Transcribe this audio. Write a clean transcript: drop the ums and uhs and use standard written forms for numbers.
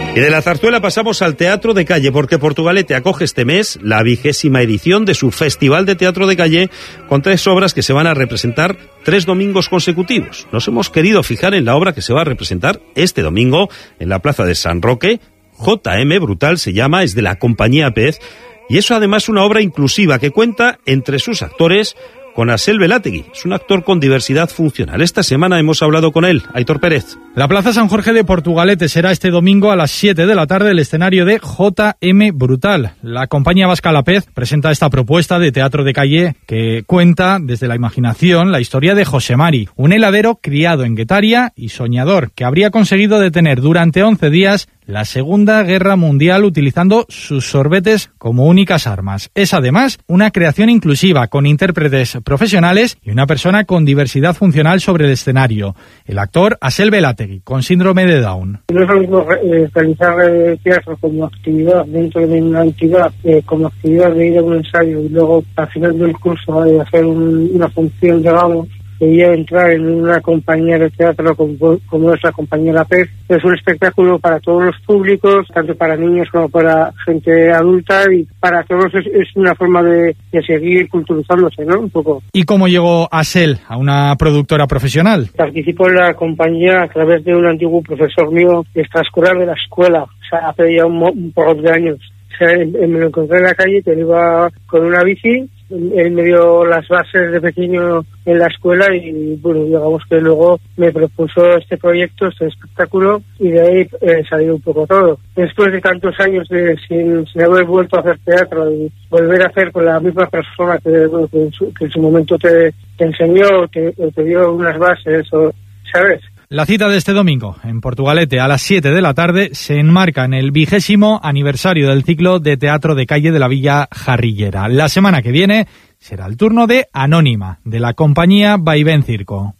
Y de la zarzuela pasamos al teatro de calle, porque Portugalete acoge este mes la 20ª edición de su Festival de Teatro de Calle, con 3 obras que se van a representar 3 domingos consecutivos. Nos hemos querido fijar en la obra que se va a representar este domingo en la Plaza de San Roque. J.M. Brutal se llama, es de la Compañía Pez, y es además una obra inclusiva que cuenta entre sus actores con Asel Belategui. Es un actor con diversidad funcional. Esta semana hemos hablado con él, Aitor Pérez. La Plaza San Jorge de Portugalete será este domingo a las 7 de la tarde el escenario de J.M. Brutal. La Compañía Vasca La Pez presenta esta propuesta de teatro de calle que cuenta desde la imaginación la historia de José Mari, un heladero criado en Guetaria y soñador que habría conseguido detener durante 11 días la Segunda Guerra Mundial utilizando sus sorbetes como únicas armas. Es además una creación inclusiva con intérpretes profesionales y una persona con diversidad funcional sobre el escenario. El actor Asel Belategui, con síndrome de Down. No es lo mismo realizar teatro como actividad dentro de una entidad, como actividad de ir a un ensayo y luego al final del curso hacer una función, digamos, y entrar en una compañía de teatro como es la Compañía La Pez. Es un espectáculo para todos los públicos, tanto para niños como para gente adulta, y para todos es una forma de seguir culturizándose, ¿no? Un poco. ¿Y cómo llegó Asel a una productora profesional? Participo en la compañía a través de un antiguo profesor mío extraescolar de la escuela, o sea, hace ya un poco de años. O sea, me lo encontré en la calle, que iba con una bici. Él me dio las bases de pequeño en la escuela y, bueno, digamos que luego me propuso este proyecto, este espectáculo, y de ahí salió un poco todo. Después de tantos años sin haber vuelto a hacer teatro y volver a hacer con la misma persona que en su momento te enseñó, te dio unas bases, ¿sabes? La cita de este domingo en Portugalete a las 7 de la tarde se enmarca en el 20º aniversario del ciclo de teatro de calle de la Villa Jarrillera. La semana que viene será el turno de Anónima, de la compañía Vaivén Circo.